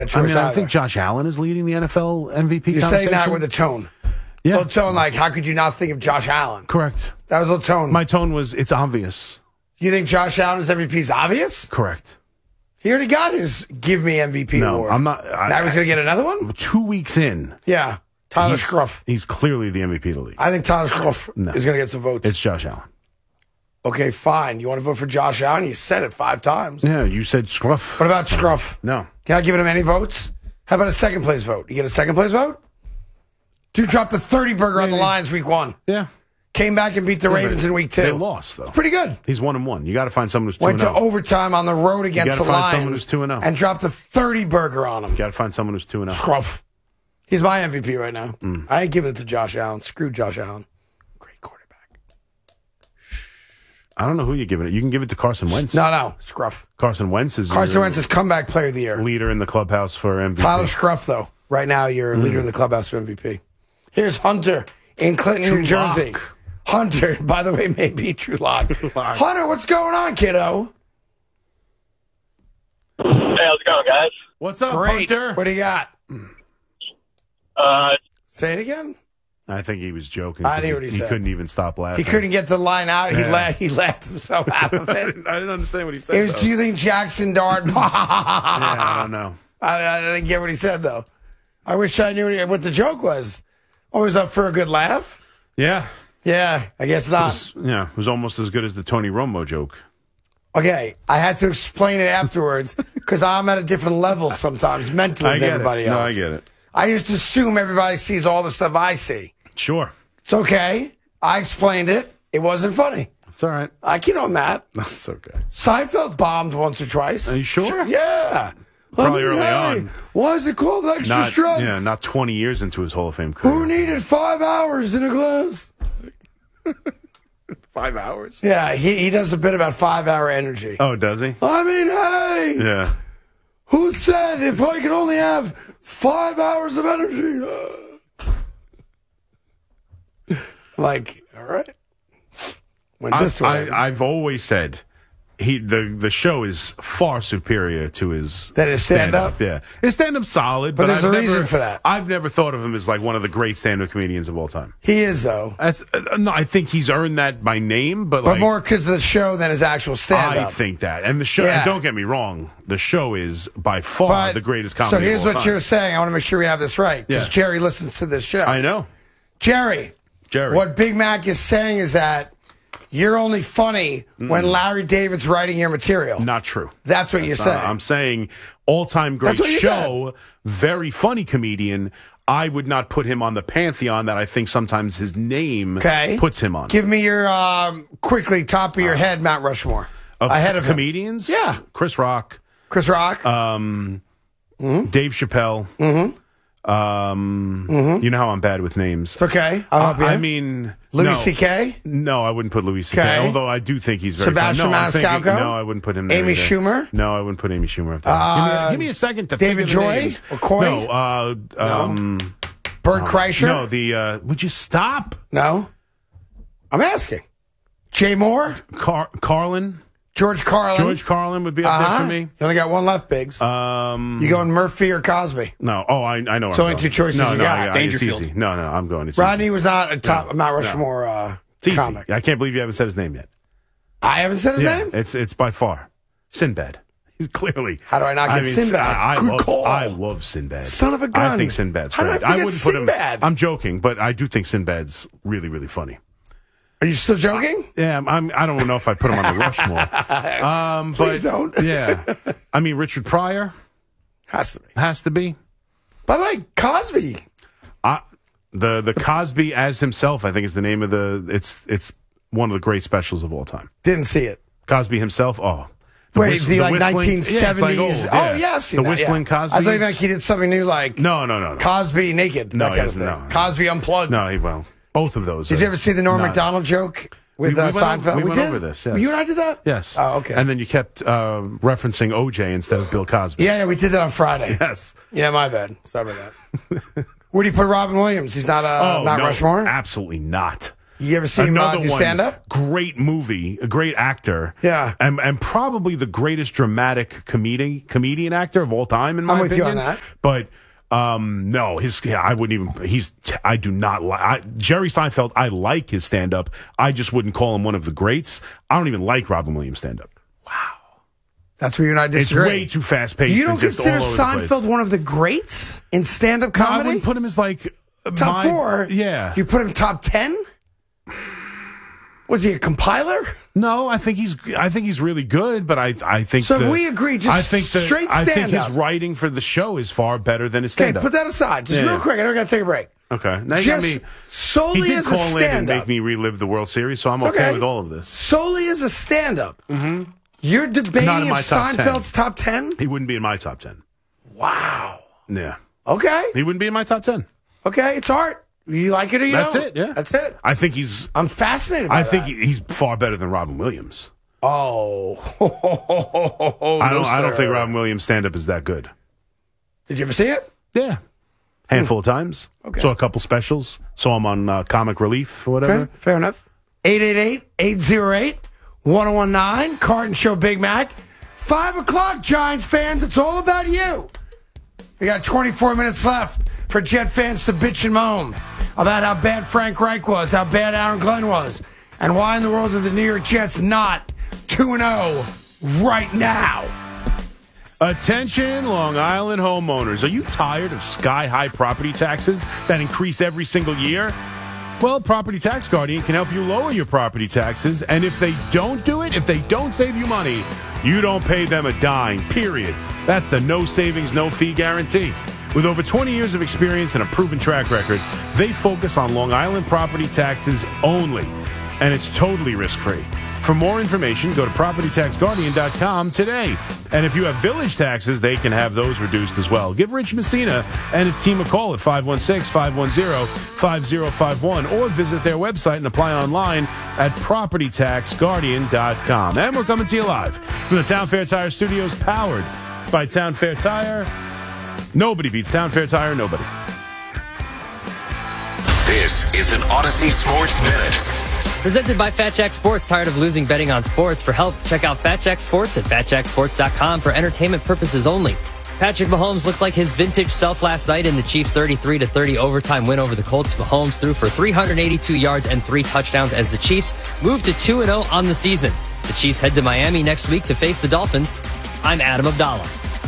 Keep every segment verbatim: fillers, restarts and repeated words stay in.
I mean, either. I think Josh Allen is leading the N F L M V P You're conversation. saying that with a tone. Yeah. A little tone like, how could you not think of Josh Allen? Correct. That was a little tone. My tone was, it's obvious. You think Josh Allen is M V P is obvious? Correct. He already got his give me M V P no, award. I'm not. I, now he's going to get another one? Two weeks in. Yeah. Tyler he's, Scruff. He's clearly the M V P of the league. I think Tyler Scruff no. is going to get some votes. It's Josh Allen. Okay, fine. You want to vote for Josh Allen? You said it five times. Yeah, you said Scruff. What about Scruff? No. Can I give him any votes? How about a second place vote? You get a second place vote? Dude dropped the thirty burger Maybe. on the Lions week one. Yeah. Came back and beat the yeah, Ravens in week two. They lost, though. It's pretty good. He's one and one. You got to find someone who's two Went and to oh. overtime on the road against the find Lions. Someone who's two and, oh. and dropped the thirty burger on him. You got to find someone who's two and oh. Scruff. He's my M V P right now. Mm. I ain't giving it to Josh Allen. Screw Josh Allen. Great quarterback. I don't know who you're giving it. You can give it to Carson Wentz. No, no. Scruff. Carson Wentz is Carson Wentz is comeback player of the year. Leader in the clubhouse for M V P. Tyler Scruff, though. Right now, you're mm. leader in the clubhouse for M V P. Here's Hunter in Clinton, True New Jersey. Lock. Hunter, by the way, may be True Lock. Hunter, what's going on, kiddo? Hey, how's it going, guys? What's up, Great. Hunter? What do you got? Uh, Say it again. I think he was joking. I knew he, what he, he said. couldn't even stop laughing. He couldn't get the line out. He, Yeah. laughed, he laughed himself out of I, it. didn't, I didn't understand what he said. It was, though. do you think Jackson Dart? yeah, I don't know. I, I didn't get what he said, though. I wish I knew what, he, what the joke was. Always up for a good laugh? Yeah. Yeah, I guess It not. was, yeah, it was almost as good as the Tony Romo joke. Okay, I had to explain it afterwards because I'm at a different level sometimes mentally I than get everybody it. else. No, I get it. I just assume everybody sees all the stuff I see. Sure. It's okay. I explained it. It wasn't funny. It's all right. I can own that. It's okay. Seinfeld bombed once or twice. Are you sure? Yeah. Probably I mean, early hey, on. Why is it called extra Not, strength? yeah, not twenty years into his Hall of Fame career. Who needed five hours in a glass? Five hours? Yeah, he, he does a bit about five-hour energy. Oh, does he? I mean, hey, Yeah. who said if I could only have five hours of energy? Like, all right. When's I, this one? I, I've always said he the the show is far superior to his That is stand-up? stand-up, Yeah, his stand-up's solid, But but, there's I've a never, reason for that. I've never thought of him as like one of the great stand-up comedians of all time. He is, though. That's uh, no, I think he's earned that by name, but But like, more because of the show than his actual I stand-up. think that, and the show. Yeah. And don't get me wrong, the show is by far But- the greatest So comedy. here's of all what time. you're saying. I want to make sure we have this right because Yeah. Jerry listens to this show. I know, Jerry, Jerry. what Big Mac is saying is that you're only funny when Larry David's writing your material. Not true. That's what you're not- saying. I'm saying all-time great That's what you show, very funny comedian. I would not put him on the pantheon that I think sometimes his name Okay. puts him on. Give me your, um, quickly, top of your head, Mount Rushmore. Of Ahead of him. comedians? Yeah. Chris Rock, Chris Rock. um, Mm-hmm. Dave Chappelle. Um, You know how I'm bad with names. it's okay. I'll help you. I mean, Louis no, C K? No, I wouldn't put Louis C K. Okay. Although I do think he's very Sebastian funny. No, I'm thinking- Maniscalco? No, I wouldn't put him there Amy either. Schumer? No, I wouldn't put Amy Schumer up there. Uh, give, me a, give me a second to David think of the Joy? names. Or Coy? No, uh, um, Bert Kreischer? no, the, uh, would you stop? No? I'm asking. Jay Moore? Car- Carlin? George Carlin? George Carlin would be up uh-huh. there for me. You only got one left, Biggs. Um, you going Murphy or Cosby? no, oh, I, I know. It's where only I'm two going. choices no, you no, got. I, I, it's Dangerfield. easy. No, no, I'm going. It's Rodney easy. was not a top No, Mount Rushmore uh, It's easy. comic. I can't believe you haven't said his name yet. I haven't said his Yeah, name? it's it's by far Sinbad. He's clearly. How do I not get mean, Sinbad? I, I Good love, call. I love Sinbad. Son of a gun. I think Sinbad's How did I great. forget wouldn't put Sinbad? him. I'm joking, but I do think Sinbad's really, really funny. Are you still joking? Yeah, I'm, I'm, I don't know if I put him on the Rushmore. Um, Please but, don't. Yeah, I mean Richard Pryor Has to be. has to be. By the way, Cosby. Uh, the the Cosby as himself, I think, is the name of the. It's it's one of the great specials of all time. Didn't see it. Cosby himself. Oh. The Wait, whist- the, like whistling- nineteen seventies? Yeah, it's like old, Oh, yeah, I've seen the that. whistling yeah. Cosby. I thought like he did something new like No, no, no, no. Cosby naked. No, that he kind of hasn't, thing. no. Cosby unplugged. No, he well, both of those. Did are you ever see the Norm not- Macdonald joke with We- we uh, went over- Seinfeld? we went did? over this, yes. You and I did that? Yes. Oh, okay. And then you kept uh, referencing O J instead of Bill Cosby. Yeah, yeah, we did that on Friday. Yes. Yeah, my bad. Sorry about that. Where do you put Robin Williams? He's not uh, Oh, Mount no, Rushmore? absolutely not. You ever seen him uh, do stand-up? Great movie, a great actor. Yeah. And, and probably the greatest dramatic comedian, comedian actor of all time, in my I'm with opinion. you on that. But... Um, no, his, yeah, I wouldn't even, he's, I do not like, Jerry Seinfeld, I like his stand up. I just wouldn't call him one of the greats. I don't even like Robin Williams stand up. Wow. That's where you and I disagree. It's way too fast paced. You don't just consider all over the place. Seinfeld one of the greats in stand up No, comedy? I wouldn't put him as like, top my, four? Yeah. You put him top ten? Was he a compiler? No, I think he's. I think he's really good, but I. I think. So the, if we agree, just I think the, straight I think his stand-up. writing for the show is far better than his Okay, stand up. put that aside. Just Yeah, real yeah. quick. I know we got to take a break. Okay, now you Just got me. solely He did as a call in and stand-up. make me relive the World Series, so I'm It's okay, okay. with all of this. Solely as a stand-up. Mm-hmm. You're debating Not in if my top ten. Seinfeld's top ten? He wouldn't be in my top ten. Wow. Yeah, Okay. he wouldn't be in my top ten. Okay, it's art. You like it or you That's don't. it. Yeah, That's it. I think he's. I'm fascinated by I think that. he's far better than Robin Williams. Oh. I don't. No, I don't sir. think Robin Williams stand up is that good. Did you ever see it? Yeah, handful of times. Okay. Saw a couple specials. Saw him on uh, Comic Relief or whatever. Okay, fair enough. eight eight eight, eight oh eight, one oh one nine, Carton Show Big Mac. Five o'clock, Giants fans. It's all about you. We got twenty-four minutes left for Jet fans to bitch and moan about how bad Frank Reich was, how bad Aaron Glenn was, and why in the world are the New York Jets not two and oh right now? Attention, Long Island homeowners. Are you tired of sky-high property taxes that increase every single year? Well, Property Tax Guardian can help you lower your property taxes, and if they don't do it, if they don't save you money, you don't pay them a dime, period. That's the no savings, no fee guarantee. With over twenty years of experience and a proven track record, they focus on Long Island property taxes only, and it's totally risk-free. For more information, go to property tax guardian dot com today. And if you have village taxes, they can have those reduced as well. Give Rich Messina and his team a call at five one six, five one zero, five zero five one or visit their website and apply online at property tax guardian dot com. And we're coming to you live from the Town Fair Tire Studios, powered by Town Fair Tire. Nobody beats Town Fair Tire, nobody. This is an Odyssey Sports Minute. Presented by Fat Jack Sports. Tired of losing betting on sports? For help, check out Fat Jack Sports at fat jack sports dot com for entertainment purposes only. Patrick Mahomes looked like his vintage self last night in the Chiefs' thirty-three to thirty overtime win over the Colts. Mahomes threw for three hundred eighty-two yards and three touchdowns as the Chiefs moved to two and oh on the season. The Chiefs head to Miami next week to face the Dolphins. I'm Adam Abdallah.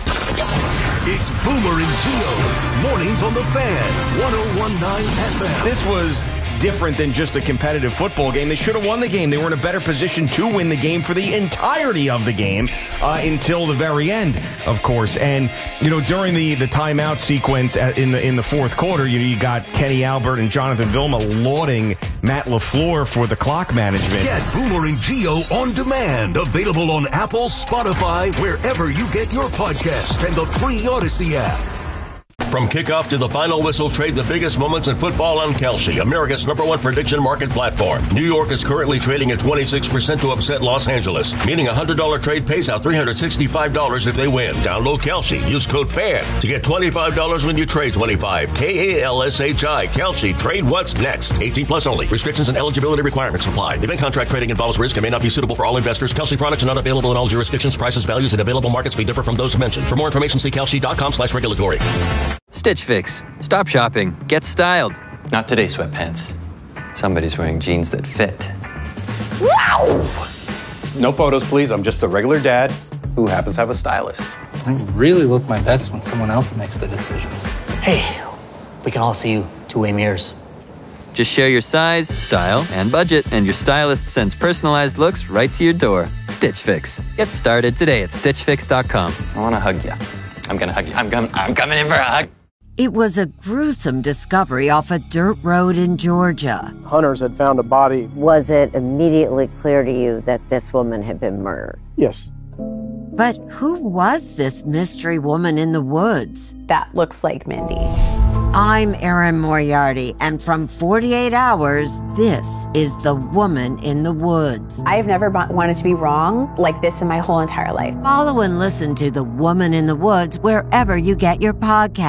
It's Boomer and Gio. Mornings on the Fan. one oh one point nine F M. This was different than just a competitive football game. They should have won the game. They were in a better position to win the game for the entirety of the game uh, until the very end, of course. And, you know, during the, the timeout sequence at, in the in the fourth quarter, you, you got Kenny Albert and Jonathan Vilma lauding Matt LaFleur for the clock management. Get Boomer and Gio on demand. Available on Apple, Spotify, wherever you get your podcast, and the free Odyssey app. From kickoff to the final whistle, trade the biggest moments in football on Kalshi, America's number one prediction market platform. New York is currently trading at twenty-six percent to upset Los Angeles, meaning a one hundred dollars trade pays out three hundred sixty-five dollars if they win. Download Kalshi. Use code FAN to get twenty-five dollars when you trade twenty-five. K A L S H I. Kalshi. Trade what's next. eighteen plus only. Restrictions and eligibility requirements apply. Event contract trading involves risk and may not be suitable for all investors. Kalshi products are not available in all jurisdictions. Prices, values, and available markets may differ from those mentioned. For more information, see kalshi dot com slash regulatory. Stitch Fix. Stop shopping. Get styled. Not today, sweatpants. Somebody's wearing jeans that fit. Wow! No photos, please. I'm just a regular dad who happens to have a stylist. I really look my best when someone else makes the decisions. Hey, we can all see you two-way mirrors. Just share your size, style, and budget, and your stylist sends personalized looks right to your door. Stitch Fix. Get started today at stitch fix dot com. I want to hug you. I'm going to hug you. I'm, coming. I'm coming in for a hug. It was a gruesome discovery off a dirt road in Georgia. Hunters had found a body. Was it immediately clear to you that this woman had been murdered? Yes. But who was this mystery woman in the woods? That looks like Mindy. I'm Erin Moriarty, and from forty-eight hours, this is The Woman in the Woods. I've never wanted to be wrong like this in my whole entire life. Follow and listen to The Woman in the Woods wherever you get your podcasts.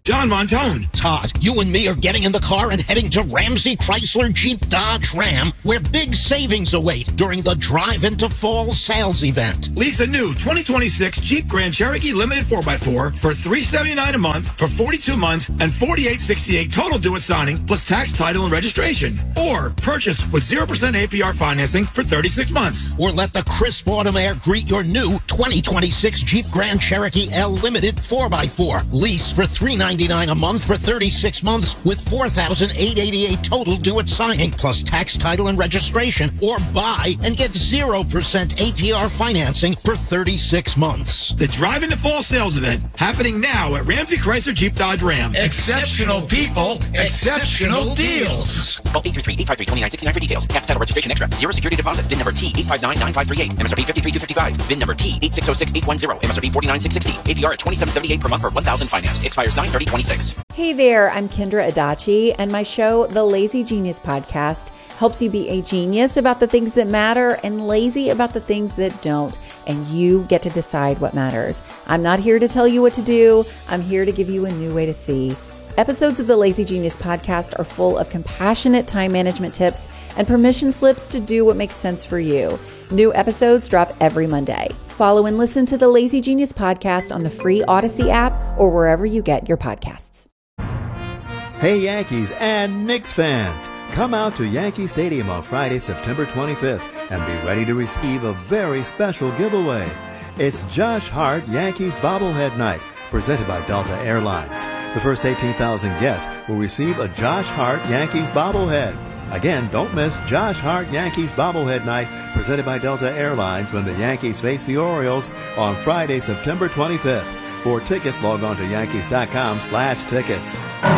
John Montone. Todd, you and me are getting in the car and heading to Ramsey Chrysler Jeep Dodge Ram, where big savings await during the Drive into Fall sales event. Lisa, new twenty twenty-six Jeep Grand Cherokee Limited four by four for three hundred seventy-nine dollars a month for forty-two months and forty-eight sixty-eight total due at signing plus tax, title, and registration. Or purchase with zero percent A P R financing for thirty-six months. Or let the crisp autumn air greet your new twenty twenty-six Jeep Grand Cherokee L Limited four by four. Lease for three hundred ninety-nine dollars a month for thirty-six months with four thousand eight hundred eighty-eight dollars total due at signing plus tax, title, and registration. Or buy and get zero percent A P R financing for thirty-six months. The Drive into Fall sales event happening now at Ramsey Chrysler Jeep Dodge Ram. Exceptional people, exceptional deals. Call eight three three, eight five three, two nine six nine for details. Tax, title, registration extra. Zero security deposit. V I N number T eight five nine nine five three eight. M S R P five three two five five. V I N number T eight six zero six eight one zero. M S R P forty-nine six sixty. A P R at twenty-seven seventy-eight per month for one thousand financed. Expires nine thirty twenty-six. Hey there, I'm Kendra Adachi, and my show, The Lazy Genius Podcast, helps you be a genius about the things that matter and lazy about the things that don't, and you get to decide what matters. I'm not here to tell you what to do. I'm here to give you a new way to see. Episodes of the Lazy Genius Podcast are full of compassionate time management tips and permission slips to do what makes sense for you. New episodes drop every Monday. Follow and listen to the Lazy Genius Podcast on the free Odyssey app or wherever you get your podcasts. Hey Yankees and Knicks fans, come out to Yankee Stadium on Friday, September twenty-fifth and be ready to receive a very special giveaway. It's Josh Hart Yankees Bobblehead Night, presented by Delta Airlines. The first eighteen thousand guests will receive a Josh Hart Yankees bobblehead. Again, don't miss Josh Hart Yankees Bobblehead Night, presented by Delta Airlines, when the Yankees face the Orioles on Friday, September twenty-fifth. For tickets, log on to Yankees.com slash tickets.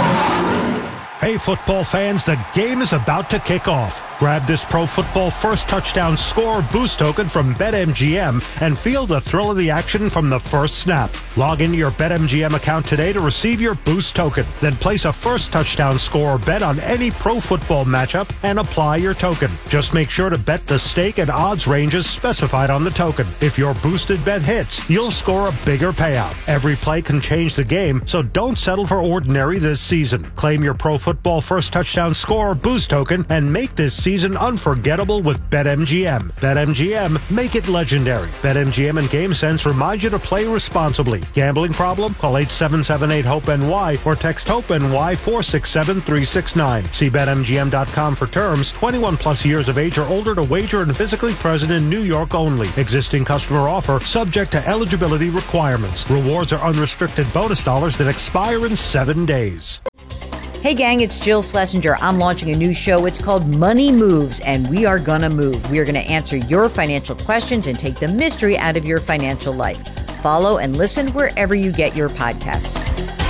Hey, football fans, the game is about to kick off. Grab this Pro Football First Touchdown Score boost token from BetMGM and feel the thrill of the action from the first snap. Log into your BetMGM account today to receive your boost token. Then place a first touchdown score bet on any pro football matchup and apply your token. Just make sure to bet the stake and odds ranges specified on the token. If your boosted bet hits, you'll score a bigger payout. Every play can change the game, so don't settle for ordinary this season. Claim your Pro Football First Touchdown Score boost token and make this season unforgettable with BetMGM. BetMGM, make it legendary. BetMGM and GameSense remind you to play responsibly. Gambling problem? Call eight seven seven eight HOPE N Y or text HOPE-NY four six seven three six nine. See Bet M G M dot com for terms. twenty-one plus years of age or older to wager and physically present in New York only. Existing customer offer subject to eligibility requirements. Rewards are unrestricted bonus dollars that expire in seven days. Hey gang, it's Jill Schlesinger. I'm launching a new show. It's called Money Moves, and we are gonna move. We are gonna answer your financial questions and take the mystery out of your financial life. Follow and listen wherever you get your podcasts.